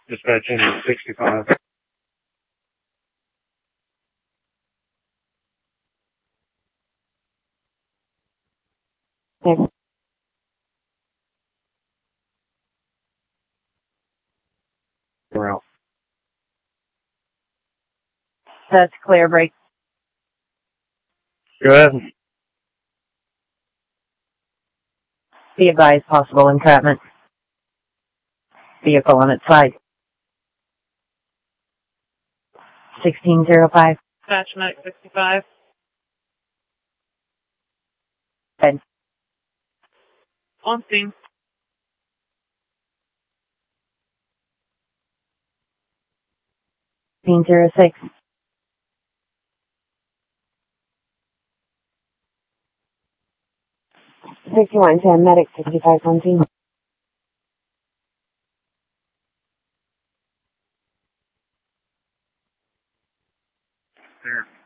Dispatch engine 65. Next. Route. That's clear, break. Go ahead. Be advised, possible entrapment. Vehicle on its side. 1605. Dispatch medic 65. Bed. On scene. 1606. Sixty-one 10 medic 65 on scene. There.